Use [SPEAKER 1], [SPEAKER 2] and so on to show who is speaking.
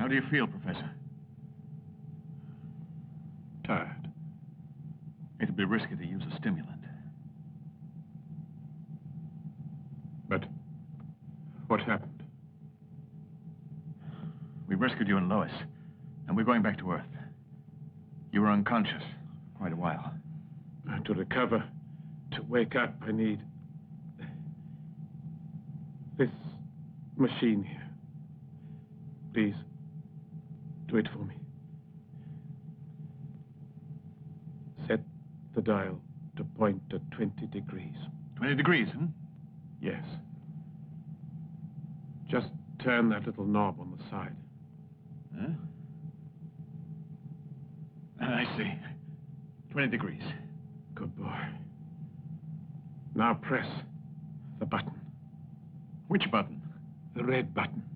[SPEAKER 1] How do you feel, Professor?
[SPEAKER 2] Tired.
[SPEAKER 1] It'd be risky to use a stimulant.
[SPEAKER 2] But what happened?
[SPEAKER 1] We rescued you and Lois, and we're going back to Earth. You were unconscious quite a while.
[SPEAKER 2] To recover, to wake up, I need this machine here. Please, do it for me. Set the dial to point at 20 degrees.
[SPEAKER 1] 20 degrees, huh?
[SPEAKER 2] Yes. Just turn that little knob on the side.
[SPEAKER 1] Huh? I see. 20 degrees.
[SPEAKER 2] Good boy. Now press the button.
[SPEAKER 1] Which button?
[SPEAKER 2] The red button.